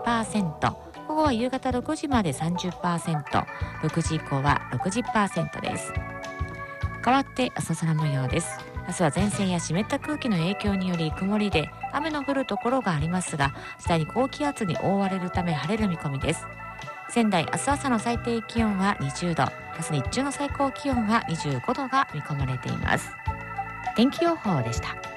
20%、午後は夕方6時まで 30%、6時以降は 60% です。変わって朝空模様です。明日は前線や湿った空気の影響により曇りで雨の降るところがありますが、次第に高気圧に覆われるため晴れる見込みです。仙台、明日朝の最低気温は20度、明日日中の最高気温は25度が見込まれています。天気予報でした。